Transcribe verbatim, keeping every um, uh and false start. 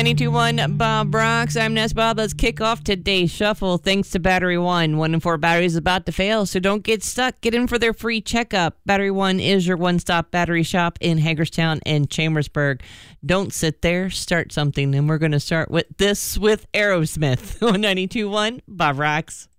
ninety-two point one Bob Rocks. I'm Ness Bob. Let's kick off today's shuffle thanks to Battery One. One in four batteries is about to fail, so don't get stuck. Get in for their free checkup. Battery One is your one-stop battery shop in Hagerstown and Chambersburg. Don't sit there. Start something. And we're going to start with this with Aerosmith. ninety-two point one Bob Rocks.